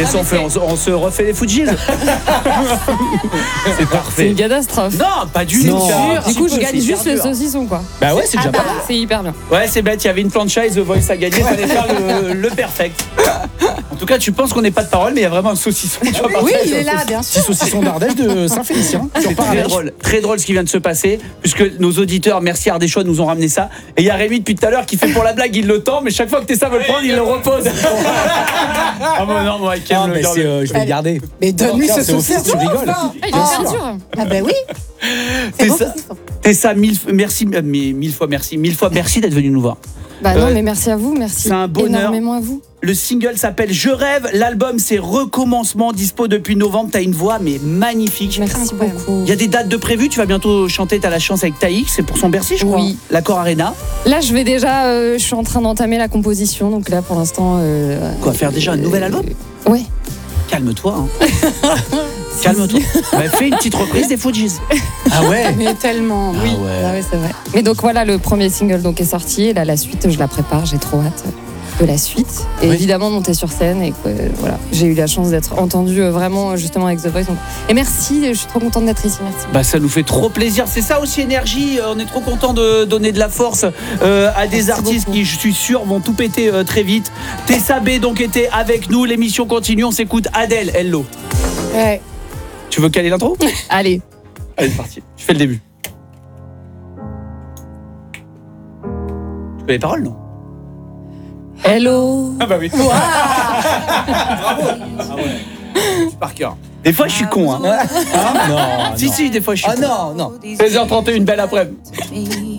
Qu'est-ce qu'on fait, on se refait les Fujis. C'est parfait. C'est une catastrophe. Non, pas du tout. Du coup, je gagne juste le saucisson, quoi. Bah ouais, c'est déjà pas mal. C'est hyper bien. Ouais, c'est bête, il y avait une plancha et The Voice a gagné, il fallait faire le perfect. En tout cas, tu penses qu'on n'est pas de parole, mais il y a vraiment un saucisson. Oui, il est là, bien sûr. Petit saucisson d'Ardèche de Saint-Félicien. C'est très drôle ce qui vient de se passer, puisque nos auditeurs, merci Ardéchois, nous ont ramené ça. Et il y a Rémi depuis tout à l'heure qui fait pour la blague, il le tend, mais chaque fois que Tessa veut le prendre, il le repose. Ah bon, non, moi, Ah, mais je vais le garder. Mais donne-lui ce C'est offert, saucisson. tu rigoles. Ah, il est super dur. Ah bah oui. C'est bon, Tessa, saucisson. Tessa, mille fois merci d'être venu nous voir. Bah non, mais merci à vous, merci. C'est un bonheur. Énormément à vous. Le single s'appelle Je rêve, l'album c'est Recommencement, dispo depuis novembre. T'as une voix mais magnifique. Merci beaucoup. Il y a des dates de prévues, tu vas bientôt chanter T'as la chance avec Taïk, c'est pour son Bercy je crois. Oui. L'Accor Arena. Là, je vais déjà, je suis en train d'entamer la composition, donc là, pour l'instant. Quoi, faire déjà un nouvel album? Ouais. Calme-toi. Hein. Calme-toi. Bah, fais une petite reprise des Fujis. Ah ouais. Mais tellement. Oui. Ah ouais, c'est vrai. Mais donc voilà, le premier single donc est sorti, et là la suite, je la prépare, j'ai trop hâte de la suite. Et évidemment monter sur scène, et voilà, j'ai eu la chance d'être entendue vraiment justement avec The Voice. Donc. Et merci, je suis trop contente d'être ici, merci. Bah ça nous fait trop plaisir, c'est ça aussi Énergie, on est trop content de donner de la force à des artistes qui, je suis sûr, vont tout péter très vite. Tessa B donc était avec nous, l'émission continue, on s'écoute Adèle, Hello. Ouais. Tu veux caler l'intro? Allez. Allez, c'est parti, tu fais le début. Tu connais les paroles, non? Hello. Ah bah oui. Bravo. Ah ouais. Par cœur. Des fois je suis con hein. Ah non. Si des fois je suis con. Ah non. 16h31, belle après-midi.